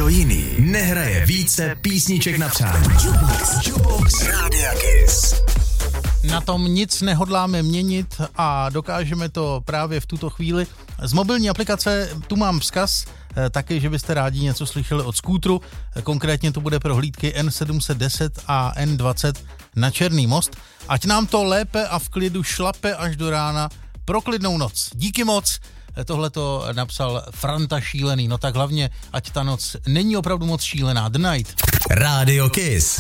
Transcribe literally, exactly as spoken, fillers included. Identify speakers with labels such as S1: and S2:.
S1: Nikdo jiný nehraje více písniček na přání. Jukebox, Jukebox Rádia Kiss.
S2: Na tom nic nehodláme měnit a dokážeme to právě v tuto chvíli. Z mobilní aplikace tu mám vzkaz, taky, že byste rádi něco slyšeli od skútru. Konkrétně to bude prohlídky N sedm set deset a N dvacet na Černý most. Ať nám to lépe a v klidu šlape až do rána pro klidnou noc. Díky moc. Tohle to napsal Franta Šílený. No tak hlavně, ať ta noc není opravdu moc šílená. The Night.
S1: Rádio Kiss.